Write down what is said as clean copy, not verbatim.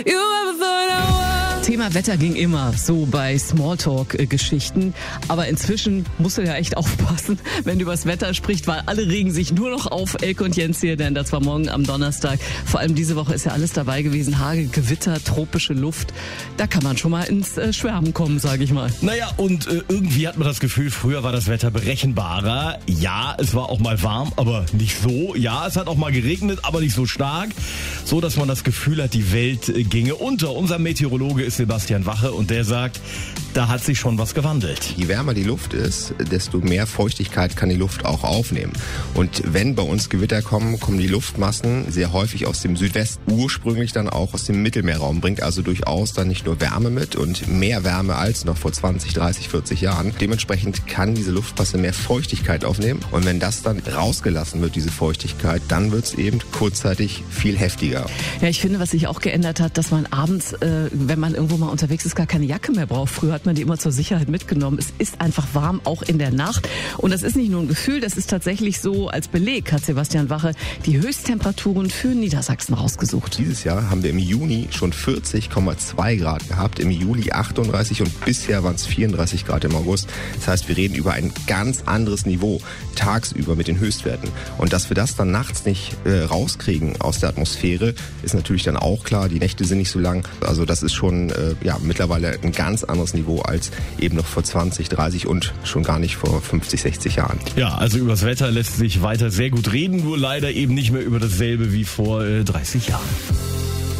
Thema Wetter ging immer so bei Smalltalk-Geschichten, aber inzwischen musst du ja echt aufpassen, wenn du über das Wetter sprichst, weil alle regen sich nur noch auf. Elke und Jens hier, denn das war morgen am Donnerstag. Vor allem diese Woche ist ja alles dabei gewesen, Hagel, Gewitter, tropische Luft. Da kann man schon mal ins Schwärmen kommen, sage ich mal. Naja, und irgendwie hat man das Gefühl, früher war das Wetter berechenbarer. Ja, es war auch mal warm, aber nicht so. Ja, es hat auch mal geregnet, aber nicht so stark. So, dass man das Gefühl hat, die Welt ginge unter. Unser Meteorologe ist Sebastian Wache und der sagt, da hat sich schon was gewandelt. Je wärmer die Luft ist, desto mehr Feuchtigkeit kann die Luft auch aufnehmen. Und wenn bei uns Gewitter kommen, kommen die Luftmassen sehr häufig aus dem Südwesten, ursprünglich dann auch aus dem Mittelmeerraum, bringt also durchaus dann nicht nur Wärme mit und mehr Wärme als noch vor 20, 30, 40 Jahren. Dementsprechend kann diese Luftmasse mehr Feuchtigkeit aufnehmen und wenn das dann rausgelassen wird, diese Feuchtigkeit, dann wird es eben kurzzeitig viel heftiger. Ja, ich finde, was sich auch geändert hat, dass man abends, wenn man irgendwo mal unterwegs ist, gar keine Jacke mehr braucht. Früher hat man die immer zur Sicherheit mitgenommen. Es ist einfach warm, auch in der Nacht. Und das ist nicht nur ein Gefühl, das ist tatsächlich so, als Beleg hat Sebastian Wache die Höchsttemperaturen für Niedersachsen rausgesucht. Dieses Jahr haben wir im Juni schon 40,2 Grad gehabt, im Juli 38 und bisher waren es 34 Grad im August. Das heißt, wir reden über ein ganz anderes Niveau tagsüber mit den Höchstwerten. Und dass wir das dann nachts nicht rauskriegen aus der Atmosphäre, ist natürlich dann auch klar. Die Nächte sind nicht so lang. Also das ist schon mittlerweile ein ganz anderes Niveau als eben noch vor 20, 30 und schon gar nicht vor 50, 60 Jahren. Ja, also über das Wetter lässt sich weiter sehr gut reden, nur leider eben nicht mehr über dasselbe wie vor 30 Jahren.